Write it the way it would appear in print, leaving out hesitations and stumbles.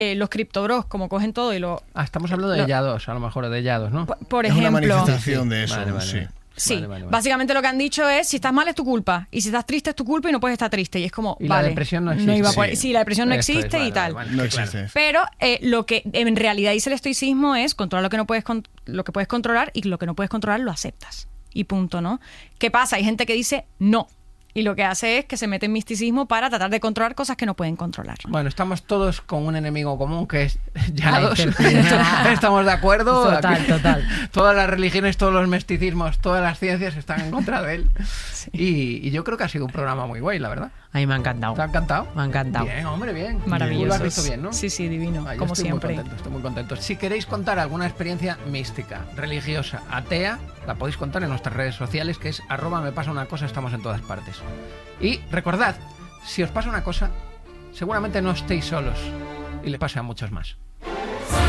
los criptobros, como cogen todo y lo... Estamos hablando de Yados, a lo mejor, de Yados, ¿no? Por Es ejemplo... una manifestación de eso, Vale. sí. Sí, Vale. básicamente lo que han dicho es, si estás mal es tu culpa, y si estás triste es tu culpa y no puedes estar triste. Y es como, Y vale, la depresión no existe. iba a Sí. sí, la depresión no Esto es, existe y vale, tal. vale, No claro. existe. Pero lo que en realidad dice el estoicismo es controlar lo que no puedes lo que puedes controlar, y lo que no puedes controlar lo aceptas. Y punto, ¿no? ¿Qué pasa? Hay gente que dice no. Y lo que hace es que se mete en misticismo para tratar de controlar cosas que no pueden controlar. Bueno, estamos todos con un enemigo común que es Yados. incertidumbre. Estamos de acuerdo. Total, total. Todas las religiones, todos los misticismos, todas las ciencias están en contra de él. Y yo creo que ha sido un programa muy guay, la verdad. A mí me ha encantado. ¿Te ha encantado? Me ha encantado. Bien, hombre, bien. Maravilloso. Tú lo has visto bien, ¿no? Sí, sí, divino, Yo como estoy siempre. Estoy muy contento. Si queréis contar alguna experiencia mística, religiosa, atea, la podéis contar en nuestras redes sociales, que es @mepasaUnaCosa, estamos en todas partes. Y recordad, si os pasa una cosa, seguramente no estéis solos y le pase a muchos más.